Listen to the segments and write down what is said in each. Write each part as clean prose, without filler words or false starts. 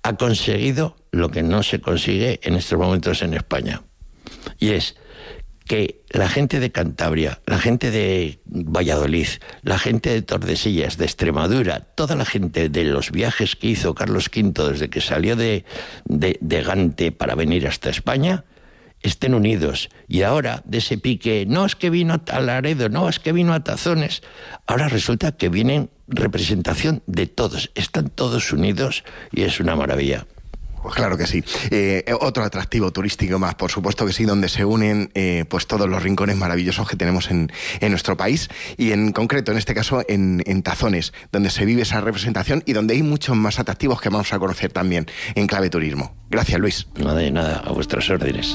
ha conseguido lo que no se consigue en estos momentos en España. Y es que la gente de Cantabria, la gente de Valladolid, la gente de Tordesillas, de Extremadura, toda la gente de los viajes que hizo Carlos V desde que salió de Gante para venir hasta España, estén unidos. Y ahora, de ese pique, no es que vino a Laredo, no es que vino a Tazones, ahora resulta que vienen representación de todos, están todos unidos y es una maravilla. Pues claro que sí. Otro atractivo turístico más, por supuesto que sí, donde se unen pues todos los rincones maravillosos que tenemos en nuestro país, y en concreto, en este caso, en Tazones, donde se vive esa representación y donde hay muchos más atractivos que vamos a conocer también en Clave Turismo. Gracias, Luis. No de nada, a vuestras órdenes.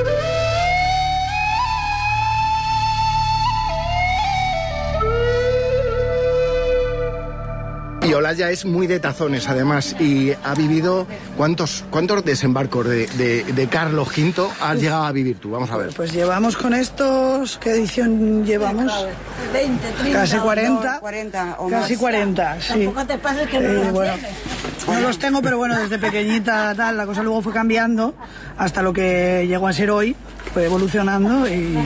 Y Olaya es muy de Tazones, además, y ha vivido... ¿Cuántos desembarcos de Carlos V has llegado a vivir tú? Vamos a ver. Pues llevamos con estos... ¿Qué edición llevamos? 20, 30... Casi 40. 40 o casi más. 40, sí. Tampoco te pases que no los bueno, tienes. no los tengo, pero bueno, desde pequeñita tal, la cosa luego fue cambiando hasta lo que llegó a ser hoy, fue evolucionando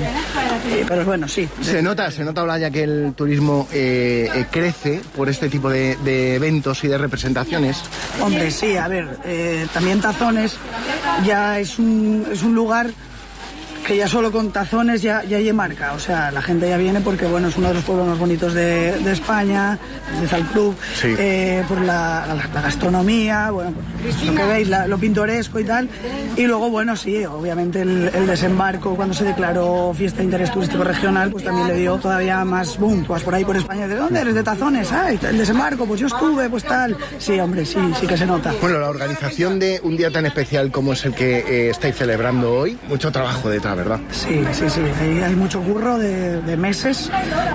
pero bueno, sí. Se nota, Olaya, que el turismo crece por este tipo de eventos y de representaciones. Hombre, sí, a ver, también Tazones ya es un lugar que ya solo con Tazones ya hay marca, o sea, la gente ya viene porque, bueno, es uno de los pueblos más bonitos de España, desde el club, sí. Por la gastronomía, bueno, pues, lo que veis, lo pintoresco y tal, y luego, bueno, sí, obviamente el desembarco, cuando se declaró fiesta de interés turístico regional, pues también le dio todavía más boom. Tú vas por ahí por España, ¿de dónde eres? De Tazones, el desembarco, pues yo estuve, pues tal, sí, hombre, sí que se nota. Bueno, la organización de un día tan especial como es el que estáis celebrando hoy, mucho trabajo detrás, ¿verdad? Sí, hay mucho curro de meses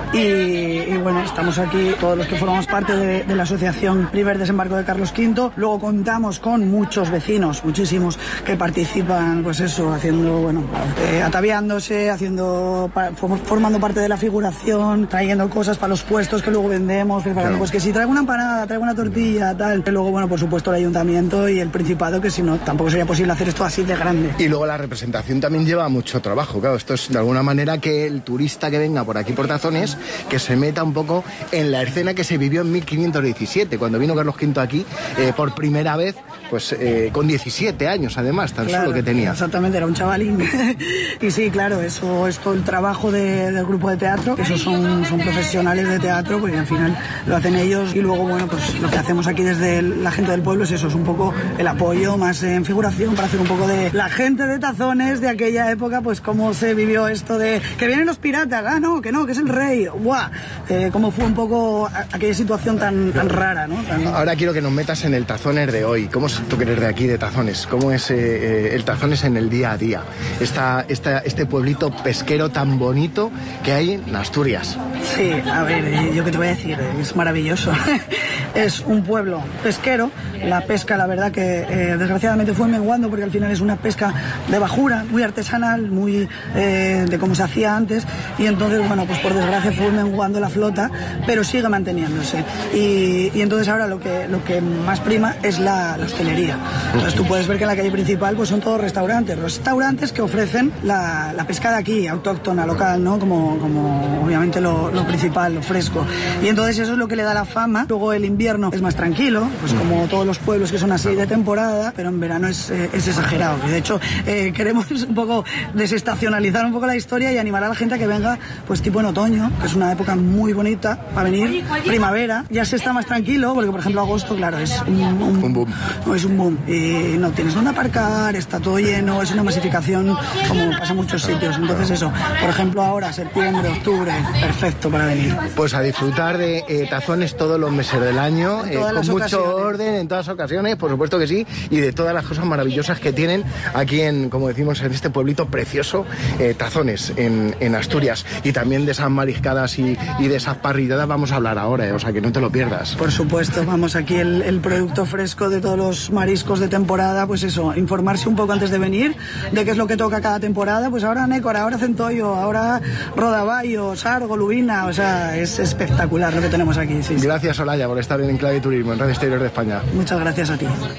y bueno, estamos aquí todos los que formamos parte de la asociación Primer Desembarco de Carlos V. Luego contamos con muchos vecinos, muchísimos, que participan, pues eso, haciendo, bueno, ataviándose, formando parte de la figuración, trayendo cosas para los puestos que luego vendemos, preparando, claro. Pues que si traigo una empanada, traigo una tortilla, tal. Y luego, bueno, por supuesto el ayuntamiento y el Principado, que si no, tampoco sería posible hacer esto así de grande. Y luego la representación también lleva mucho trabajo. Claro, esto es de alguna manera que el turista que venga por aquí por Tazones, que se meta un poco en la escena que se vivió en 1517, cuando vino Carlos V aquí por primera vez, pues con 17 años además, tan claro, solo que tenía. Exactamente, era un chavalín. Y sí, claro, eso es todo el trabajo del grupo de teatro, que esos son profesionales de teatro, porque al final lo hacen ellos, y luego, bueno, pues lo que hacemos aquí desde la gente del pueblo es eso, es un poco el apoyo más en figuración para hacer un poco de la gente de Tazones de aquella época, pues cómo se vivió esto de que vienen los piratas, que es el rey, ¡buah! Cómo fue un poco aquella situación tan rara, ¿no? Ahora quiero que nos metas en el Tazones de hoy. ¿Cómo es tú que eres de aquí, de Tazones? ¿Cómo es el Tazones en el día a día? Este pueblito pesquero tan bonito que hay en Asturias. Sí, a ver, yo qué te voy a decir, es maravilloso. Es un pueblo pesquero. La pesca, la verdad que desgraciadamente fue menguando, porque al final es una pesca de bajura, muy artesanal, muy de cómo se hacía antes, y entonces, bueno, pues por desgracia fue menguando la flota, pero sigue manteniéndose. Y entonces ahora lo que más prima es la hostelería. Entonces tú puedes ver que en la calle principal pues son todos restaurantes que ofrecen la pesca de aquí, autóctona, local, ¿no? Como obviamente lo principal, lo fresco. Y entonces eso es lo que le da la fama. Luego el invierno es más tranquilo, pues como todos los pueblos que son así de temporada, pero en verano es exagerado. Y de hecho queremos un poco desestacionalizar un poco la historia y animar a la gente a que venga pues tipo en otoño, que es una época muy bonita para venir. Primavera ya se está más tranquilo, porque por ejemplo agosto, claro, es un boom. No, es un boom y no tienes dónde aparcar, está todo lleno, es una masificación como pasa en muchos sitios. Entonces eso, por ejemplo ahora septiembre, octubre, perfecto para venir. Pues a disfrutar de Tazones todos los meses del año, con mucho orden, en todas ocasiones, por supuesto que sí, y de todas las cosas maravillosas que tienen aquí como decimos, en este pueblito precioso, Tazones, en Asturias. Y también de esas mariscadas y de esas parrilladas vamos a hablar ahora, o sea que no te lo pierdas. Por supuesto, vamos, aquí el producto fresco de todos los mariscos de temporada, pues eso, informarse un poco antes de venir, de qué es lo que toca cada temporada, pues ahora nécora, ahora centollo, ahora rodaballo, sargo, lubina, o sea, es espectacular lo que tenemos aquí. Sí. Gracias, Olaya, por estar en Clave Turismo, en Radio Exterior de España. Muchas gracias a ti.